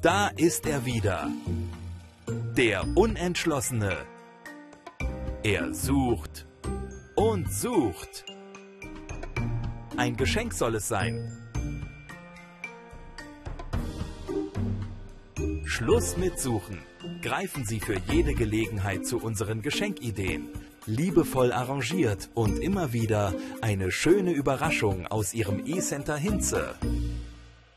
Da ist er wieder. Der Unentschlossene. Er sucht und sucht. Ein Geschenk soll es sein. Schluss mit Suchen. Greifen Sie für jede Gelegenheit zu unseren Geschenkideen. Liebevoll arrangiert und immer wieder eine schöne Überraschung aus Ihrem E-Center Hinze.